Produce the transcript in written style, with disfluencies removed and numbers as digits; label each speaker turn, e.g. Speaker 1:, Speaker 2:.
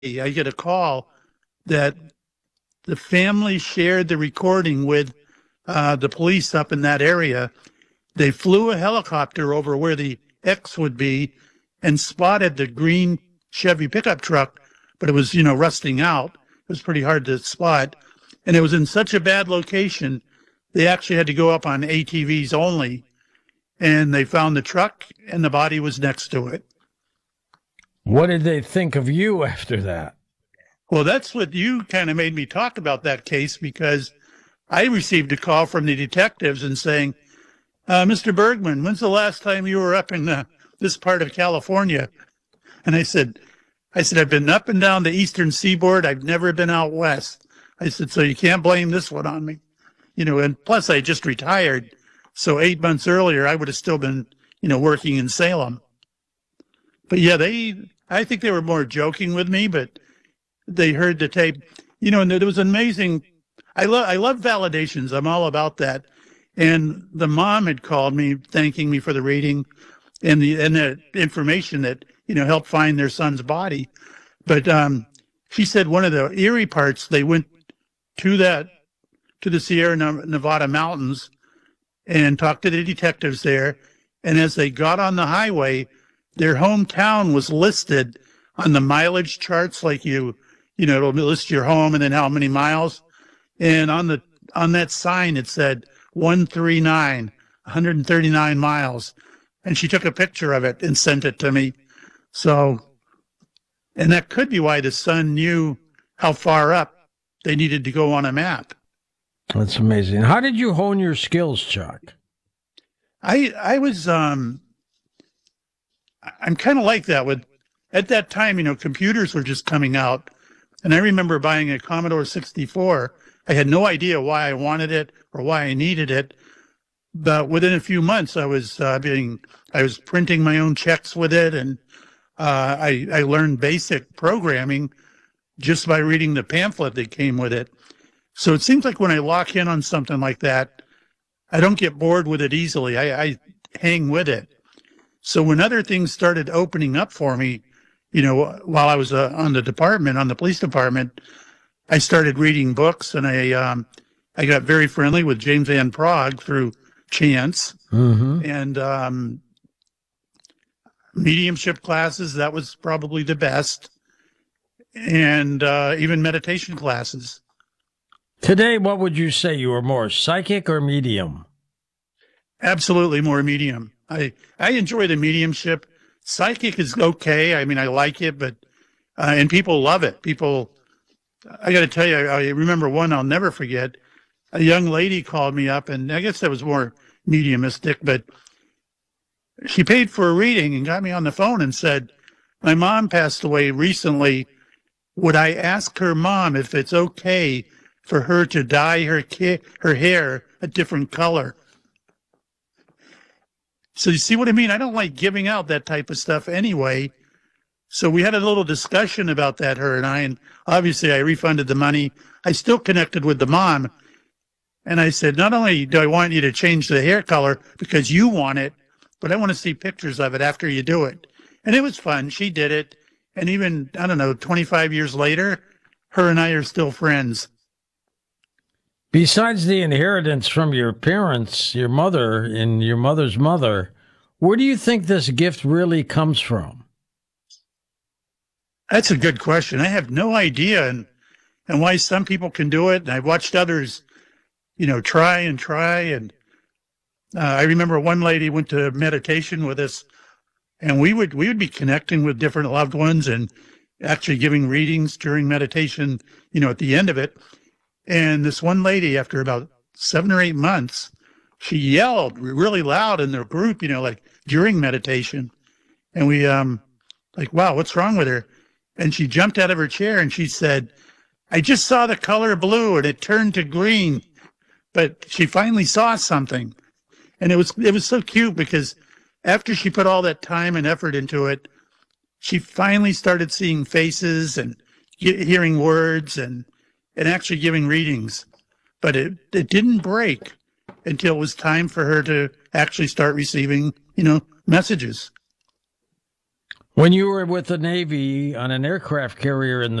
Speaker 1: I get a call that the family shared the recording with the police up in that area. They flew a helicopter over where the X would be and spotted the green Chevy pickup truck, but it was, rusting out. It was pretty hard to spot. And it was in such a bad location, they actually had to go up on ATVs only. And they found the truck and the body was next to it.
Speaker 2: What did they think of you after that?
Speaker 1: Well, that's what you kind of made me talk about that case, because I received a call from the detectives and saying, Mr. Bergman, when's the last time you were up in this part of California? And I said, I've been up and down the eastern seaboard. I've never been out west. I said, so you can't blame this one on me. And plus I just retired. So 8 months earlier, I would have still been, working in Salem. But yeah, I think they were more joking with me, but they heard the tape, and there was amazing. I love validations. I'm all about that. And the mom had called me thanking me for the reading and the information that, helped find their son's body. But she said one of the eerie parts, they went to the Sierra Nevada mountains and talked to the detectives there. And as they got on the highway, their hometown was listed on the mileage charts, like it'll list your home and then how many miles. And on that sign, it said 139 miles. And she took a picture of it and sent it to me. So, and that could be why the son knew how far up they needed to go on a map.
Speaker 2: That's amazing. How did you hone your skills, Chuck?
Speaker 1: I was, I'm kind of like that at that time, computers were just coming out. And I remember buying a Commodore 64. I had no idea why I wanted it or why I needed it. But within a few months, I was printing my own checks with it. And I learned basic programming just by reading the pamphlet that came with it. So it seems like when I lock in on something like that, I don't get bored with it easily. I hang with it. So when other things started opening up for me, while I was on the police department, I started reading books, and I got very friendly with James Van Praagh through chance.
Speaker 2: Mm-hmm.
Speaker 1: And mediumship classes, that was probably the best. And even meditation classes.
Speaker 2: Today, what would you say? You were more psychic or medium?
Speaker 1: Absolutely more medium. I enjoy the mediumship. Psychic is okay. I mean, I like it, but and people love it. I got to tell you, I remember one I'll never forget. A young lady called me up, and I guess that was more mediumistic, but she paid for a reading and got me on the phone and said, my mom passed away recently. Would I ask her mom if it's okay for her to dye her hair a different color? So you see what I mean? I don't like giving out that type of stuff anyway. So we had a little discussion about that, her and I, and obviously I refunded the money. I still connected with the mom. And I said, not only do I want you to change the hair color because you want it, but I want to see pictures of it after you do it. And it was fun. She did it. And even, 25 years later, her and I are still friends.
Speaker 2: Besides the inheritance from your parents, your mother and your mother's mother, where do you think this gift really comes from?
Speaker 1: That's a good question. I have no idea and why some people can do it. And I've watched others, try. And I remember one lady went to meditation with us, and we would be connecting with different loved ones and actually giving readings during meditation, at the end of it. And this one lady, after about 7 or 8 months, she yelled really loud in the group, like during meditation. And we, wow, what's wrong with her? And she jumped out of her chair and she said, I just saw the color blue and it turned to green. But she finally saw something. And it was so cute because after she put all that time and effort into it, she finally started seeing faces and hearing words and actually giving readings. But it didn't break until it was time for her to actually start receiving, messages.
Speaker 2: When you were with the Navy on an aircraft carrier in